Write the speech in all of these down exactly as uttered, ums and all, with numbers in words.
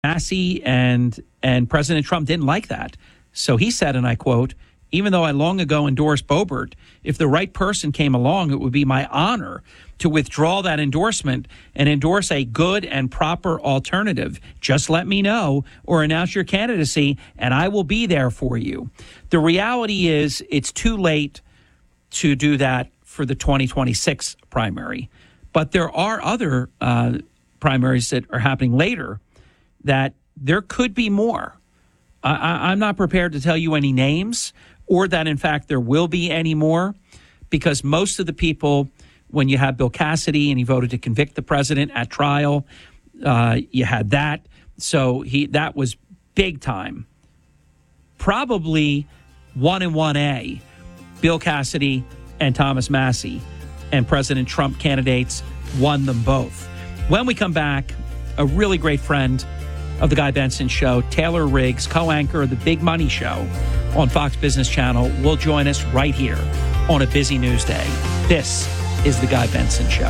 Massey and and President Trump didn't like that. So he said, and I quote, "Even though I long ago endorsed Boebert, if the right person came along, it would be my honor to withdraw that endorsement and endorse a good and proper alternative. Just let me know or announce your candidacy, and I will be there for you." The reality is it's too late to do that for the twenty twenty-six primary. But there are other uh, primaries that are happening later that there could be more. I, I'm not prepared to tell you any names or that, in fact, there will be any more, because most of the people, when you had Bill Cassidy and he voted to convict the president at trial, uh, you had that. So he that was big time. Probably one and one A, Bill Cassidy and Thomas Massey, and President Trump candidates won them both. When we come back, a really great friend of the Guy Benson Show, Taylor Riggs, co-anchor of the Big Money Show on Fox Business Channel, will join us right here on a busy news day. This is the Guy Benson Show.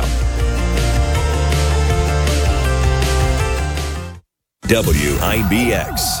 W I B X.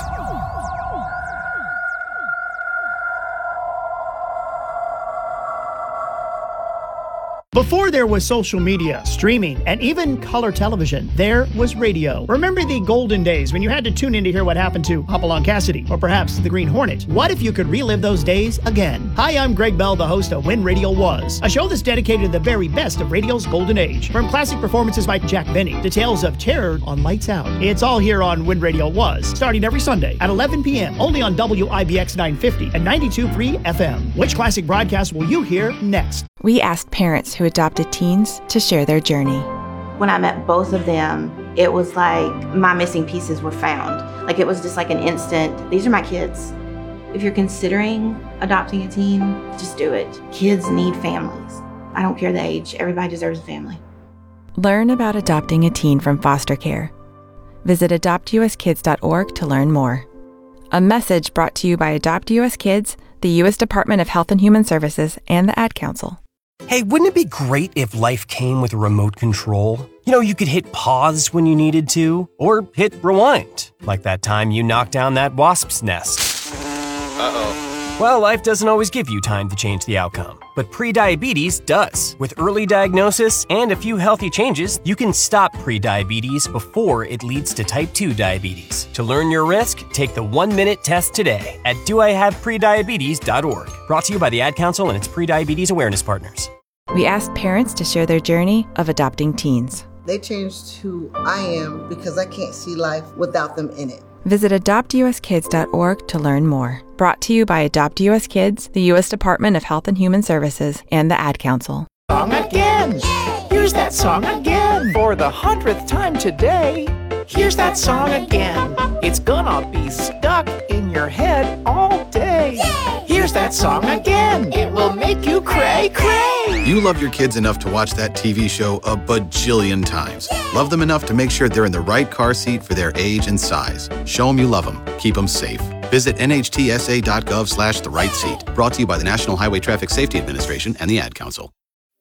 Before there was social media, streaming, and even color television, there was radio. Remember the golden days when you had to tune in to hear what happened to Hopalong Cassidy, or perhaps the Green Hornet? What if you could relive those days again? Hi, I'm Greg Bell, the host of When Radio Was, a show that's dedicated to the very best of radio's golden age. From classic performances by Jack Benny to tales of terror on Lights Out. It's all here on When Radio Was, starting every Sunday at eleven p.m., only on W I B X nine fifty and ninety-two point three F M. Which classic broadcast will you hear next? We asked parents who adopted teens to share their journey. When I met both of them, it was like my missing pieces were found. Like it was just like an instant, these are my kids. If you're considering adopting a teen, just do it. Kids need families. I don't care the age, everybody deserves a family. Learn about adopting a teen from foster care. Visit adopt u s kids dot org to learn more. A message brought to you by Adopt U S Kids, the U S Department of Health and Human Services, and the Ad Council. Hey, wouldn't it be great if life came with a remote control? You know, you could hit pause when you needed to, or hit rewind, like that time you knocked down that wasp's nest. Uh-oh. Well, life doesn't always give you time to change the outcome, but prediabetes does. With early diagnosis and a few healthy changes, you can stop prediabetes before it leads to type two diabetes. To learn your risk, take the one-minute test today at do I have prediabetes dot org. Brought to you by the Ad Council and its prediabetes awareness partners. We asked parents to share their journey of adopting teens. They changed who I am because I can't see life without them in it. Visit adopt u s kids dot org to learn more. Brought to you by Adopt U S Kids, the U S Department of Health and Human Services, and the Ad Council. Song again! Here's that song again! For the hundredth time today, here's that song again. It's gonna be stuck in your head all day. Here's that song again. It will make you cray cray. You love your kids enough to watch that T V show a bajillion times. Love them enough to make sure they're in the right car seat for their age and size. Show them you love them. Keep them safe. Visit N H T S A dot gov slash the right seat. Brought to you by the National Highway Traffic Safety Administration and the Ad Council.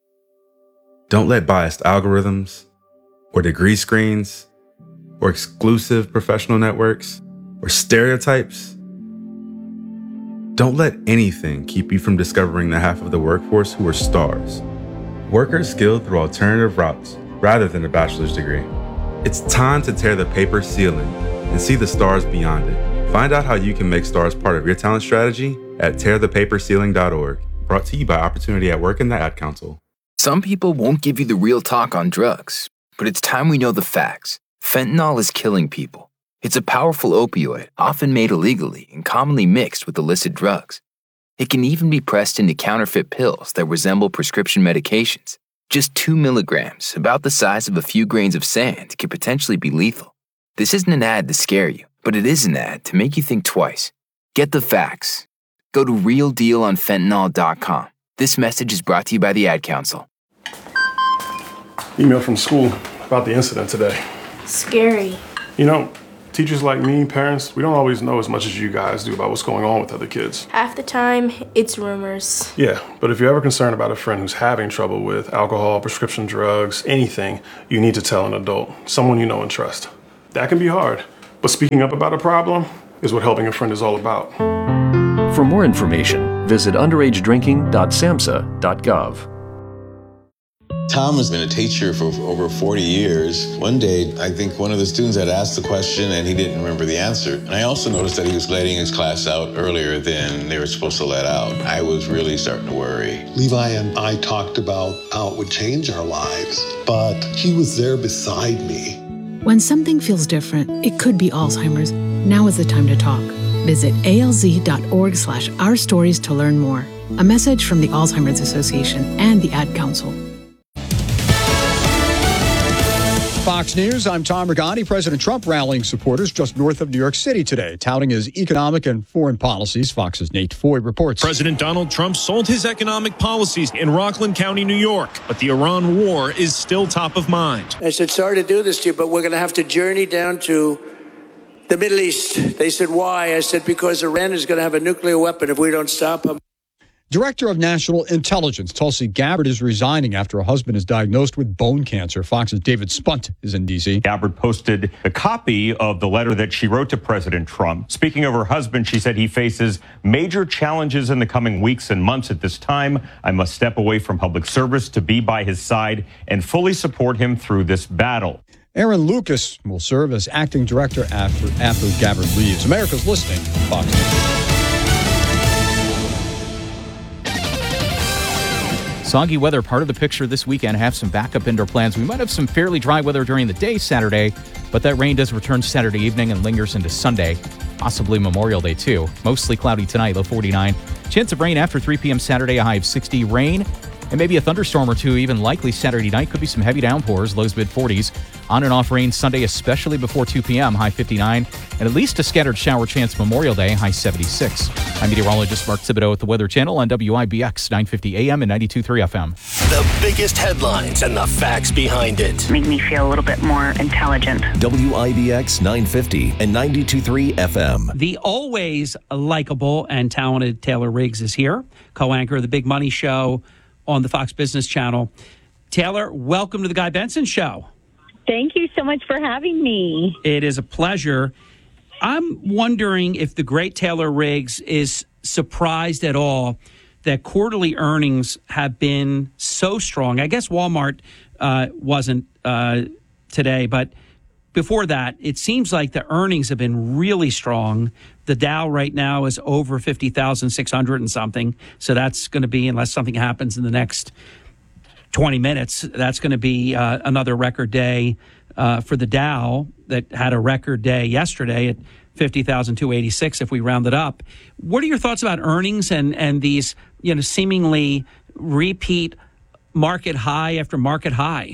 Don't let biased algorithms or degree screens or exclusive professional networks or stereotypes. Don't let anything keep you from discovering the half of the workforce who are stars. Workers skilled through alternative routes rather than a bachelor's degree. It's time to tear the paper ceiling and see the stars beyond it. Find out how you can make stars part of your talent strategy at tear the paper ceiling dot org. Brought to you by Opportunity at Work and the Ad Council. Some people won't give you the real talk on drugs, but it's time we know the facts. Fentanyl is killing people. It's a powerful opioid, often made illegally and commonly mixed with illicit drugs. It can even be pressed into counterfeit pills that resemble prescription medications. Just two milligrams, about the size of a few grains of sand, can potentially be lethal. This isn't an ad to scare you, but it is an ad to make you think twice. Get the facts. Go to real deal on fentanyl dot com. This message is brought to you by the Ad Council. Email from school about the incident today. Scary. You know, teachers like me, parents, we don't always know as much as you guys do about what's going on with other kids. Half the time, it's rumors. Yeah, but if you're ever concerned about a friend who's having trouble with alcohol, prescription drugs, anything, you need to tell an adult, someone you know and trust. That can be hard, But speaking up about a problem is what helping a friend is all about. For more information, visit underage drinking dot samhsa dot gov. Tom has been a teacher for over forty years. One day, I think one of the students had asked the question and he didn't remember the answer. And I also noticed that he was letting his class out earlier than they were supposed to let out. I was really starting to worry. Levi and I talked about how it would change our lives, but he was there beside me. When something feels different, it could be Alzheimer's. Now is the time to talk. Visit alz.org slash our stories to learn more. A message from the Alzheimer's Association and the Ad Council. Fox News, I'm Tom Rigotti. President Trump rallying supporters just north of New York City today, touting his economic and foreign policies. Fox's Nate Foy reports. President Donald Trump sold his economic policies in Rockland County, New York, but the Iran war is still top of mind. I said, sorry to do this to you, but we're going to have to journey down to the Middle East. They said, why? I said, because Iran is going to have a nuclear weapon if we don't stop them. Director of National Intelligence Tulsi Gabbard is resigning after her husband is diagnosed with bone cancer. Fox's David Spunt is in D C. Gabbard posted a copy of the letter that she wrote to President Trump. Speaking of her husband, she said he faces major challenges in the coming weeks and months. At this time, I must step away from public service to be by his side and fully support him through this battle. Aaron Lucas will serve as acting director after, after Gabbard leaves. America's listening to Fox News. Soggy weather, part of the picture this weekend. Have some backup indoor plans. We might have some fairly dry weather during the day Saturday, but that rain does return Saturday evening and lingers into Sunday, possibly Memorial Day too. Mostly cloudy tonight, low forty-nine. Chance of rain after three p.m. Saturday, a high of sixty. Rain and maybe a thunderstorm or two even likely Saturday night. Could be some heavy downpours, lows mid forties. On and off rain Sunday, especially before two p.m., high fifty-nine. And at least a scattered shower chance Memorial Day, high seventy-six. I'm meteorologist Mark Thibodeau at the Weather Channel on W I B X nine fifty A M and ninety-two point three F M. The biggest headlines and the facts behind it. Make me feel a little bit more intelligent. W I B X nine fifty and ninety-two point three F M. The always likable and talented Taylor Riggs is here, co-anchor of the Big Money Show on the Fox Business Channel. Taylor, welcome to the Guy Benson Show. Thank you so much for having me. It is a pleasure. I'm wondering if the great Taylor Riggs is surprised at all that quarterly earnings have been so strong. I guess Walmart uh, wasn't uh, today, but before that, it seems like the earnings have been really strong. The Dow right now is over fifty thousand six hundred and something. So that's going to be, unless something happens in the next twenty minutes, that's going to be uh, another record day uh, for the Dow that had a record day yesterday at fifty thousand two hundred eighty-six if we round it up. What are your thoughts about earnings and, and these, you know, seemingly repeat market high after market high?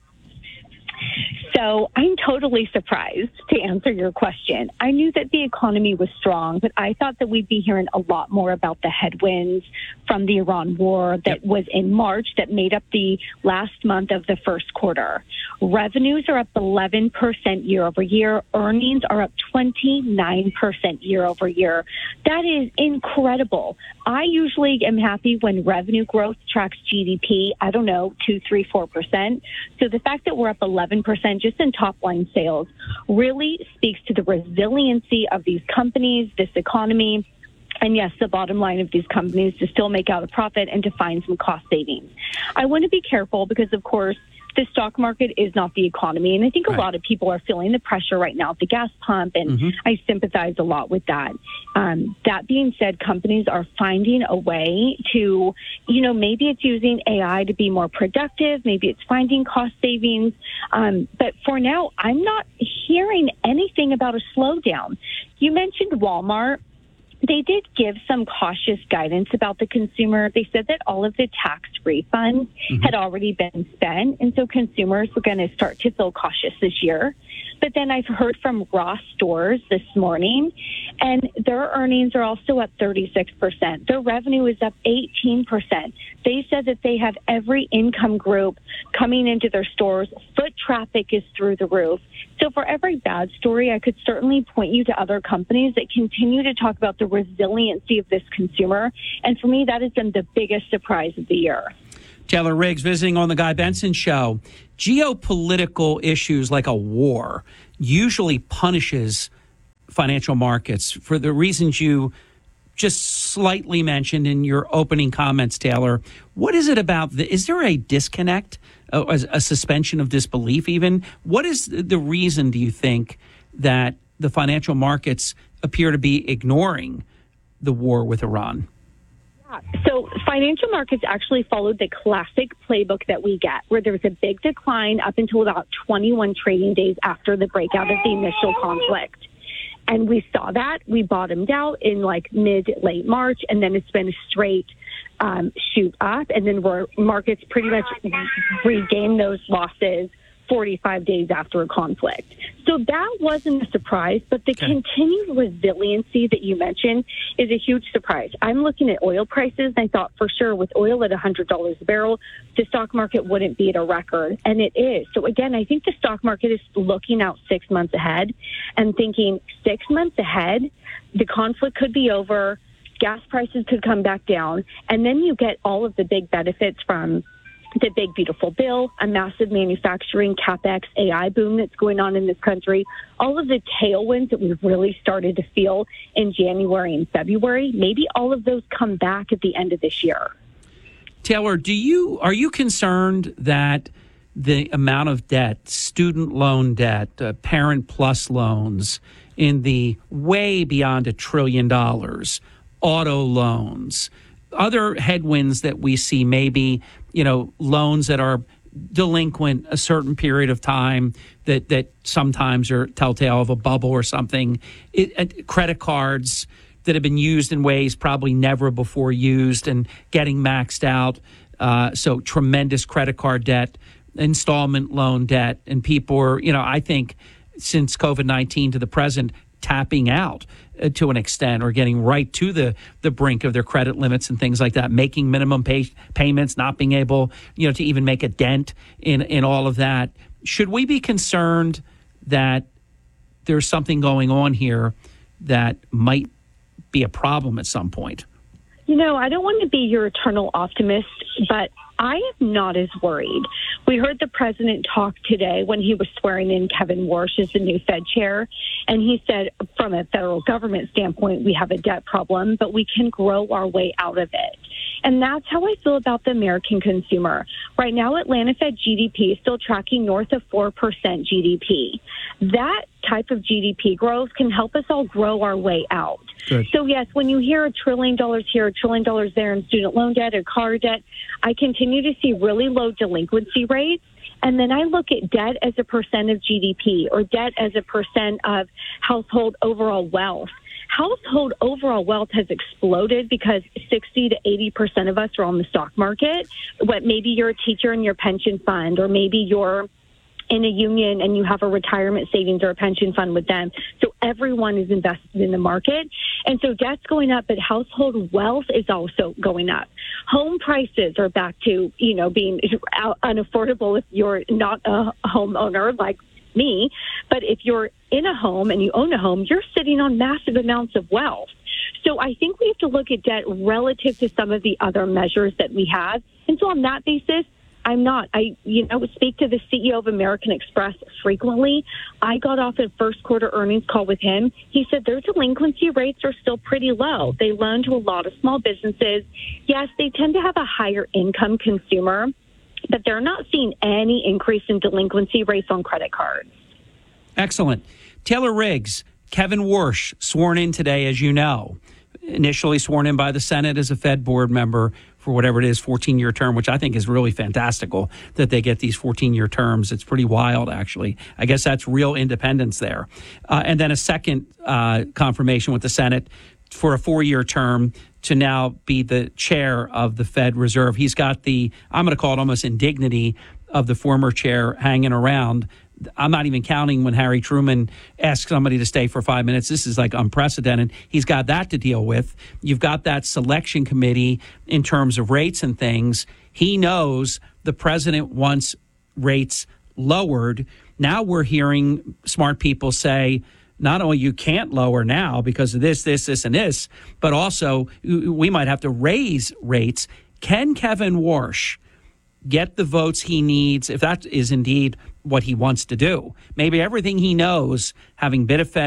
So I'm totally surprised, to answer your question. I knew that the economy was strong, but I thought that we'd be hearing a lot more about the headwinds from the Iran war that yep. was in March that made up the last month of the first quarter. Revenues are up eleven percent year over year. Earnings are up twenty-nine percent year over year. That is incredible. I usually am happy when revenue growth tracks G D P, I don't know, two, three, four percent. So the fact that we're up eleven percent just in top line sales really speaks to the resiliency of these companies, this economy. And yes, the bottom line of these companies to still make out a profit and to find some cost savings. I want to be careful because, of course, the stock market is not the economy. And I think a right. lot of people are feeling the pressure right now at the gas pump, and mm-hmm. I sympathize a lot with that. Um, that being said, companies are finding a way to, you know, maybe it's using A I to be more productive. Maybe it's finding cost savings. Um, but for now, I'm not hearing anything about a slowdown. You mentioned Walmart. They did give some cautious guidance about the consumer. They said that all of the tax refunds mm-hmm. had already been spent, and so consumers were going to start to feel cautious this year. But then I've heard from Ross Stores this morning, and their earnings are also up thirty-six percent. Their revenue is up eighteen percent. They said that they have every income group coming into their stores. Foot traffic is through the roof. So for every bad story, I could certainly point you to other companies that continue to talk about the resiliency of this consumer. And for me, that has been the biggest surprise of the year. Taylor Riggs visiting on the Guy Benson Show. Geopolitical issues like a war usually punishes financial markets for the reasons you just slightly mentioned in your opening comments, Taylor. What is it about? The, is there a disconnect, a, a suspension of disbelief even? What is the reason, do you think, that the financial markets appear to be ignoring the war with Iran? So financial markets actually followed the classic playbook that we get, where there was a big decline up until about twenty-one trading days after the breakout of the initial conflict. And we saw that. We bottomed out in like mid, late March, and then it's been a straight um, shoot up. And then we're, markets pretty much regained those losses forty-five days after a conflict. So that wasn't a surprise, but the okay. continued resiliency that you mentioned is a huge surprise. I'm looking at oil prices, and I thought for sure with oil at one hundred dollars a barrel, the stock market wouldn't be at a record, and it is. So again, I think the stock market is looking out six months ahead and thinking six months ahead, the conflict could be over, gas prices could come back down, and then you get all of the big benefits from the big, beautiful bill, a massive manufacturing CapEx A I boom that's going on in this country, all of the tailwinds that we've really started to feel in January and February, maybe all of those come back at the end of this year. Taylor, do you are you concerned that the amount of debt, student loan debt, uh, Parent Plus loans in the way beyond a trillion dollars, auto loans, other headwinds that we see, maybe, you know, loans that are delinquent a certain period of time that, that sometimes are telltale of a bubble or something, it, it, credit cards that have been used in ways probably never before used and getting maxed out. Uh, so tremendous credit card debt, installment loan debt, and people are, you know, I think since COVID nineteen to the present, tapping out uh, to an extent or getting right to the, the brink of their credit limits and things like that, making minimum pay, payments, not being able, you know, to even make a dent in, in all of that. Should we be concerned that there's something going on here that might be a problem at some point? You know, I don't want to be your eternal optimist, but I am not as worried. We heard the president talk today when he was swearing in Kevin Warsh as the new Fed chair, and he said from a federal government standpoint, we have a debt problem, but we can grow our way out of it. And that's how I feel about the American consumer. Right now, Atlanta Fed G D P is still tracking north of four percent G D P. That type of G D P growth can help us all grow our way out. Good. So, yes, when you hear a trillion dollars here, a trillion dollars there in student loan debt or car debt, I continue to see really low delinquency rates. And then I look at debt as a percent of G D P or debt as a percent of household overall wealth. Household overall wealth has exploded because sixty to eighty percent of us are on the stock market. But maybe you're a teacher in your pension fund, or maybe you're in a union and you have a retirement savings or a pension fund with them. So everyone is invested in the market. And so debt's going up, but household wealth is also going up. Home prices are back to, you know, being unaffordable if you're not a homeowner like me. But if you're in a home and you own a home, you're sitting on massive amounts of wealth. So I think we have to look at debt relative to some of the other measures that we have. And so on that basis, I'm not. I, you know, speak to the C E O of American Express frequently. I got off a first quarter earnings call with him. He said their delinquency rates are still pretty low. They loan to a lot of small businesses. Yes, they tend to have a higher income consumer, but they're not seeing any increase in delinquency rates on credit cards. Excellent. Taylor Riggs, Kevin Warsh, sworn in today, as you know, initially sworn in by the Senate as a Fed board member for whatever it is, fourteen-year term, which I think is really fantastical that they get these fourteen-year terms. It's pretty wild, actually. I guess that's real independence there. Uh, and then a second uh, confirmation with the Senate for a four-year term to now be the chair of the Fed Reserve. He's got the, I'm going to call it almost indignity of the former chair hanging around. I'm not even counting when Harry Truman asked somebody to stay for five minutes. This is like unprecedented. He's got that to deal with. You've got that selection committee in terms of rates and things. He knows the president wants rates lowered. Now we're hearing smart people say, not only you can't lower now because of this, this, this, and this, but also we might have to raise rates. Can Kevin Warsh get the votes he needs, if that is indeed what he wants to do? Maybe everything he knows, having been a Fed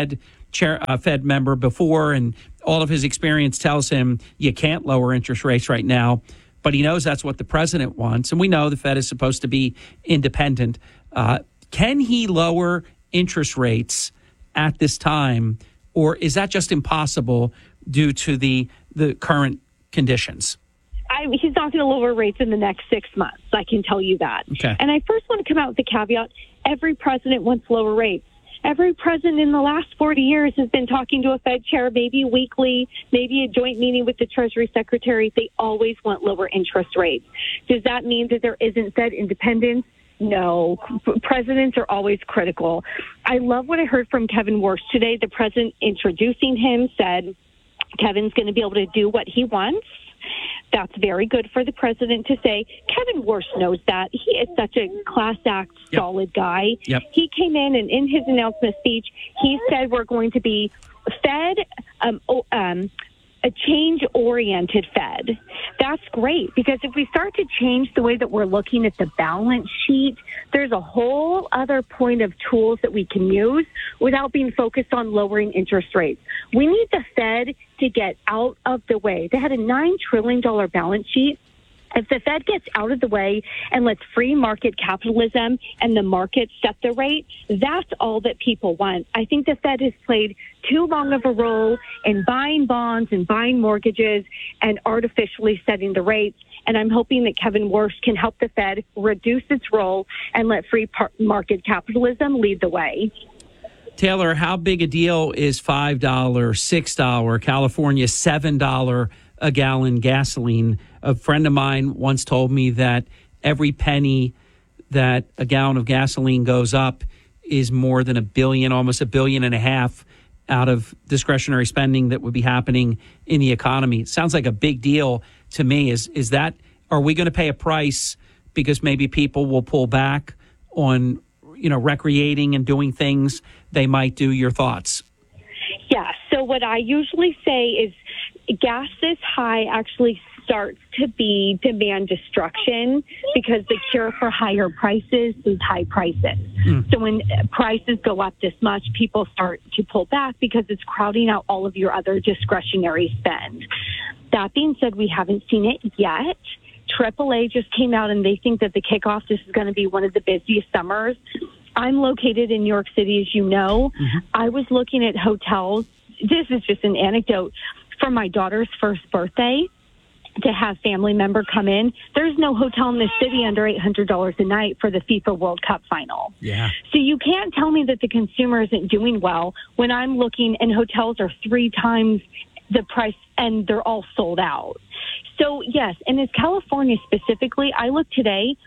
chair, uh, Fed member before, and all of his experience tells him you can't lower interest rates right now. But he knows that's what the president wants. And we know the Fed is supposed to be independent. Uh, can he lower interest rates at this time, or is that just impossible due to the, the current conditions? I, he's not going to lower rates in the next six months. I can tell you that. Okay. And I first want to come out with the caveat, every president wants lower rates. Every president in the last forty years has been talking to a Fed chair, maybe weekly, maybe a joint meeting with the Treasury Secretary. They always want lower interest rates. Does that mean that there isn't Fed independence? No. Presidents are always critical. I love what I heard from Kevin Warsh today. The president introducing him said Kevin's going to be able to do what he wants. That's very good for the president to say. Kevin Warsh knows that. He is such a class act, yep. solid guy. Yep. He came in, and in his announcement speech, he said we're going to be Fed, um, um, a change-oriented Fed. That's great, because if we start to change the way that we're looking at the balance sheet, there's a whole other point of tools that we can use without being focused on lowering interest rates. We need the Fed to get out of the way. They had a nine trillion dollars balance sheet. If the Fed gets out of the way and lets free market capitalism and the market set the rate, that's all that people want. I think the Fed has played too long of a role in buying bonds and buying mortgages and artificially setting the rates. And I'm hoping that Kevin Warsh can help the Fed reduce its role and let free par- market capitalism lead the way. Taylor, how big a deal is five dollars, six dollars, California seven dollars a gallon gasoline? A friend of mine once told me that every penny that a gallon of gasoline goes up is more than a billion, almost a billion and a half out of discretionary spending that would be happening in the economy. It sounds like a big deal to me. Is is that, are we going to pay a price because maybe people will pull back on, you know, recreating and doing things they might do? Your thoughts? Yeah. So what I usually say is gas this high actually starts to be demand destruction, because the cure for higher prices is high prices. Mm. So when prices go up this much, people start to pull back because it's crowding out all of your other discretionary spend. That being said, we haven't seen it yet. triple A just came out and they think that the kickoff, this is going to be one of the busiest summers. I'm located in New York City, as you know. Mm-hmm. I was looking at hotels. This is just an anecdote. For my daughter's first birthday, to have family member come in, there's no hotel in the city under eight hundred dollars a night for the FIFA World Cup final. Yeah. So you can't tell me that the consumer isn't doing well when I'm looking and hotels are three times the price and they're all sold out. So, yes, and as California specifically, I look today,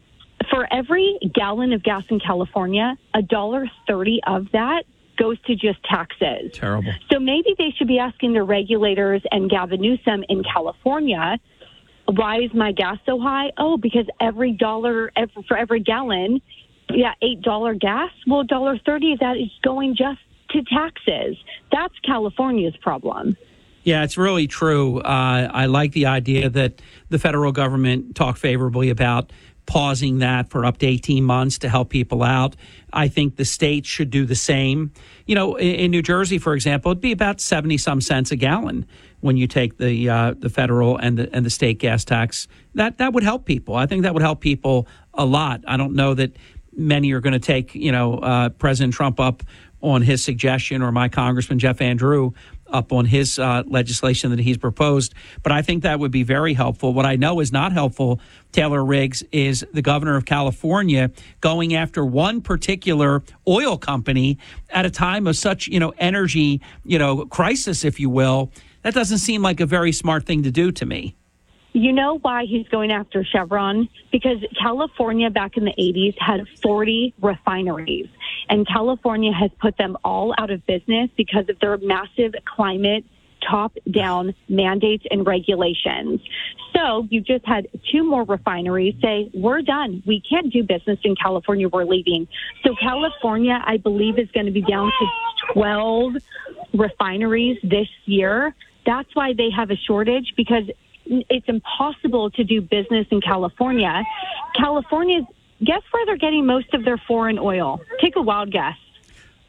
for every gallon of gas in California, one dollar thirty of that goes to just taxes. Terrible. So maybe they should be asking their regulators and Gavin Newsom in California, why is my gas so high? Oh, because every dollar every, for every gallon, yeah, eight dollars gas, well, one dollar thirty of that is going just to taxes. That's California's problem. Yeah, it's really true. Uh, I like the idea that the federal government talked favorably about pausing that for up to eighteen months to help people out. I think the states should do the same. You know, in, in New Jersey, for example, it'd be about seventy some cents a gallon when you take the uh, the federal and the and the state gas tax. That that would help people. I think that would help people a lot. I don't know that many are going to take, you know, uh, President Trump up on his suggestion, or my Congressman Jeff Andrew up on his uh, legislation that he's proposed. But I think that would be very helpful. What I know is not helpful, Taylor Riggs, is the governor of California going after one particular oil company at a time of such, you know, energy, you know, crisis, if you will. That doesn't seem like a very smart thing to do to me. You know why he's going after Chevron? Because California back in the eighties had forty refineries, and California has put them all out of business because of their massive climate top-down mandates and regulations. So you just had two more refineries say, we're done. We can't do business in California. We're leaving. So California, I believe, is going to be down to twelve refineries this year. That's why they have a shortage, because it's impossible to do business in California. California's, guess where they're getting most of their foreign oil? Take a wild guess.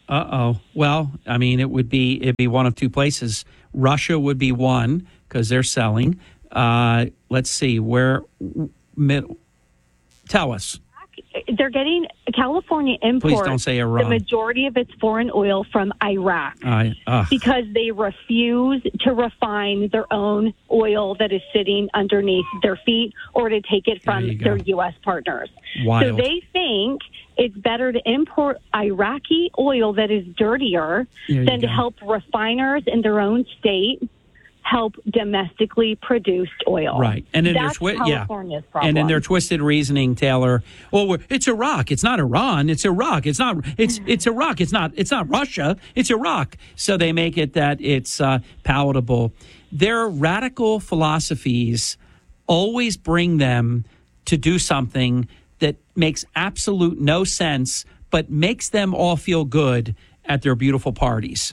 Uh-oh. Well, I mean, it would be it'd be one of two places. Russia would be one because they're selling. Uh, let's see where. Mid, tell us. They're getting California imports. Please don't say Iran. The majority of its foreign oil from Iraq uh, uh. because they refuse to refine their own oil that is sitting underneath their feet or to take it from their U S partners. Wild. So they think it's better to import Iraqi oil that is dirtier than to help refiners in their own state help domestically produced oil. Right. And in That's their twi- California's yeah. problem. And in their twisted reasoning, Taylor, well, we're, it's Iraq. It's not Iran. It's Iraq. It's not. It's it's Iraq. It's not. It's not Russia. It's Iraq. So they make it that it's uh, palatable. Their radical philosophies always bring them to do something that makes absolute no sense, but makes them all feel good at their beautiful parties.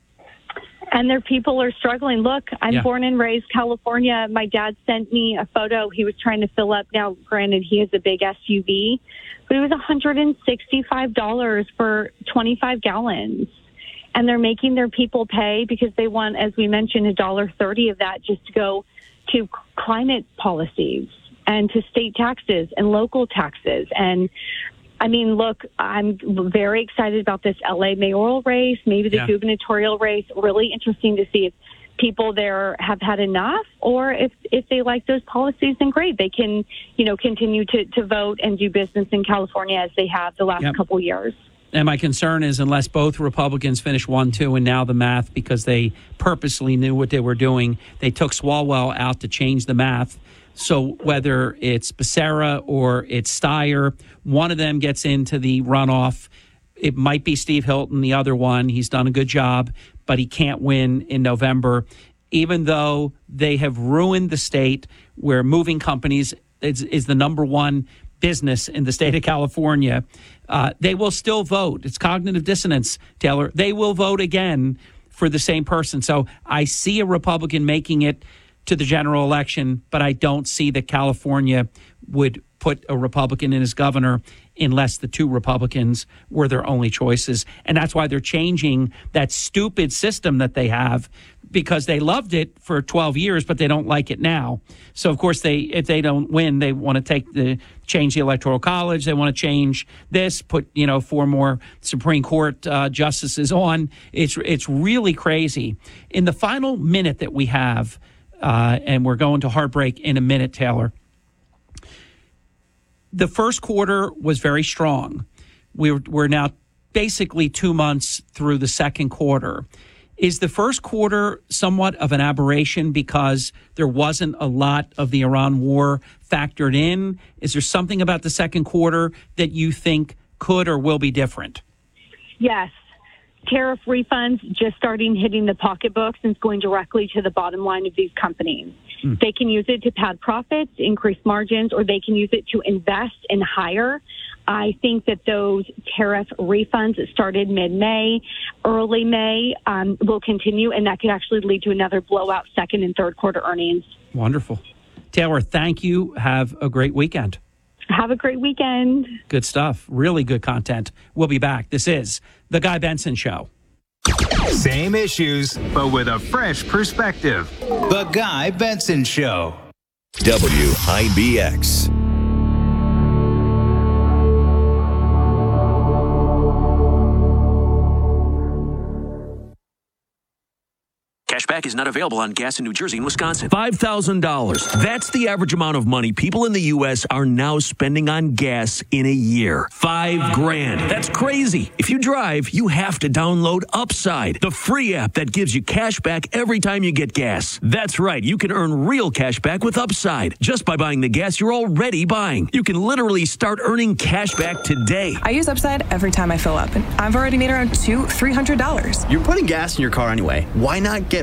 And their people are struggling. Look, I'm Yeah. born and raised California. My dad sent me a photo. He was trying to fill up. Now, granted, he has a big S U V, but it was one hundred sixty-five dollars for twenty-five gallons. And they're making their people pay because they want, as we mentioned, one dollar thirty of that just to go to climate policies and to state taxes and local taxes. And I mean, look, I'm very excited about this L A mayoral race, maybe the Yeah. gubernatorial race. Really interesting to see if people there have had enough or if, if they like those policies, then great. They can, you know, continue to, to vote and do business in California as they have the last Yep. couple years. And my concern is unless both Republicans finish one, two, and now the math, because they purposely knew what they were doing, they took Swalwell out to change the math. So whether it's Becerra or it's Steyer, one of them gets into the runoff. It might be Steve Hilton, the other one. He's done a good job, but he can't win in November, even though they have ruined the state where moving companies is, is the number one business in the state of California. Uh, they will still vote. It's cognitive dissonance, Taylor. They will vote again for the same person. So I see a Republican making it to the general election, but I don't see that California would put a Republican in as governor unless the two Republicans were their only choices. And that's why they're changing that stupid system that they have, because they loved it for twelve years, but they don't like it now. So, of course, they if they don't win, they want to take the change the Electoral College. They want to change this, put, you know, four more Supreme Court uh, justices on. It's, it's really crazy. In the final minute that we have, Uh, and we're going to heartbreak in a minute, Taylor. The first quarter was very strong. We're, we're now basically two months through the second quarter. Is the first quarter somewhat of an aberration because there wasn't a lot of the Iran war factored in? Is there something about the second quarter that you think could or will be different? Yes. Tariff refunds just starting hitting the pocketbooks and it's going directly to the bottom line of these companies. Mm. They can use it to pad profits, increase margins, or they can use it to invest and hire. I think that those tariff refunds that started mid-May, early May, um, will continue, and that could actually lead to another blowout second and third quarter earnings. Wonderful. Taylor, thank you. Have a great weekend. Have a great weekend. Good stuff. Really good content. We'll be back. This is The Guy Benson Show. Same issues, but with a fresh perspective. The Guy Benson Show. W I B X. Cashback is not available on gas in New Jersey and Wisconsin. five thousand dollars. That's the average amount of money people in the U S are now spending on gas in a year. Five grand. That's crazy. If you drive, you have to download Upside, the free app that gives you cash back every time you get gas. That's right. You can earn real cash back with Upside just by buying the gas you're already buying. You can literally start earning cash back today. I use Upside every time I fill up, and I've already made around two, three hundred dollars. You're putting gas in your car anyway. Why not get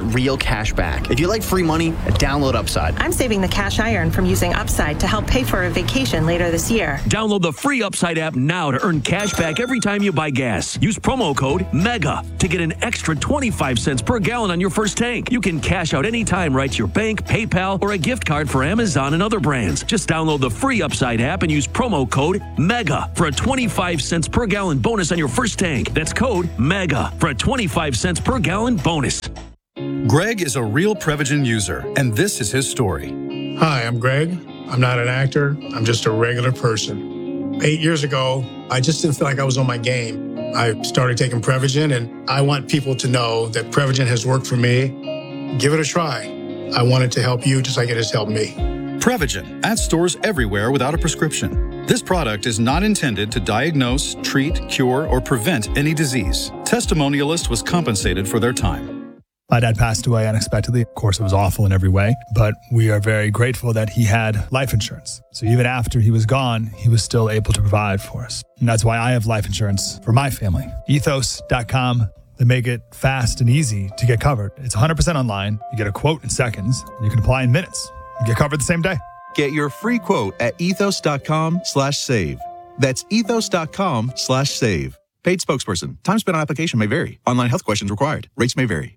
get real cash back. If you like free money, download Upside. I'm saving the cash I earn from using Upside to help pay for a vacation later this year. Download the free Upside app now to earn cash back every time you buy gas. Use promo code MEGA to get an extra twenty-five cents per gallon on your first tank. You can cash out anytime right to your bank, PayPal, or a gift card for Amazon and other brands. Just download the free Upside app and use promo code MEGA for a twenty-five cents per gallon bonus on your first tank. That's code MEGA for a twenty-five cents per gallon bonus. Greg is a real Prevagen user, and this is his story. Hi, I'm Greg. I'm not an actor. I'm just a regular person. Eight years ago, I just didn't feel like I was on my game. I started taking Prevagen, and I want people to know that Prevagen has worked for me. Give it a try. I want it to help you just like it has helped me. Prevagen, at stores everywhere without a prescription. This product is not intended to diagnose, treat, cure, or prevent any disease. Testimonialist was compensated for their time. My dad passed away unexpectedly. Of course, it was awful in every way, but we are very grateful that he had life insurance. So even after he was gone, he was still able to provide for us. And that's why I have life insurance for my family. ethos dot com. They make it fast and easy to get covered. It's one hundred percent online. You get a quote in seconds, and you can apply in minutes. You get covered the same day. Get your free quote at ethos dot com slash save. That's ethos dot com slash save. Paid spokesperson. Time spent on application may vary. Online health questions required. Rates may vary.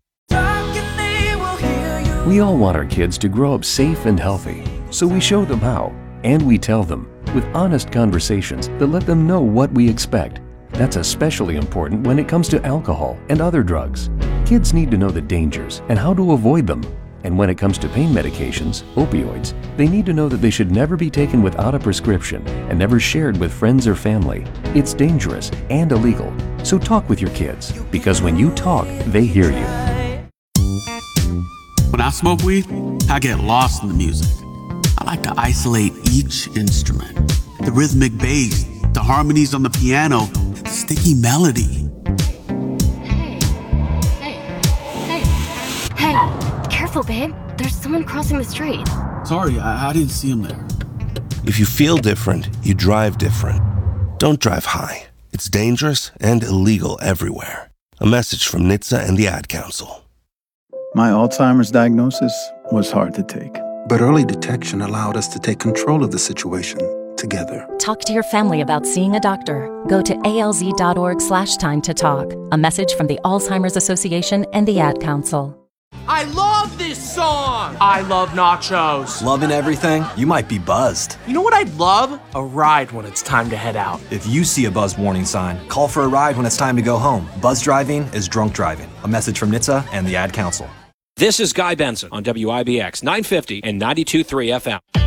We all want our kids to grow up safe and healthy, so we show them how, and we tell them with honest conversations that let them know what we expect. That's especially important when it comes to alcohol and other drugs. Kids need to know the dangers and how to avoid them. And when it comes to pain medications, opioids, they need to know that they should never be taken without a prescription and never shared with friends or family. It's dangerous and illegal. So talk with your kids, because when you talk, they hear you. When I smoke weed, I get lost in the music. I like to isolate each instrument. The rhythmic bass, the harmonies on the piano, the sticky melody. Hey, careful, babe. There's someone crossing the street. Sorry, I, I didn't see him there. If you feel different, you drive different. Don't drive high. It's dangerous and illegal everywhere. A message from N H T S A and the Ad Council. My Alzheimer's diagnosis was hard to take. But early detection allowed us to take control of the situation together. Talk to your family about seeing a doctor. Go to alz.org slash time to talk. A message from the Alzheimer's Association and the Ad Council. I love this song! I love nachos. Loving everything? You might be buzzed. You know what I'd love? A ride when it's time to head out. If you see a buzz warning sign, call for a ride when it's time to go home. Buzz driving is drunk driving. A message from N H T S A and the Ad Council. This is Guy Benson on W I B X nine fifty and ninety-two point three F M.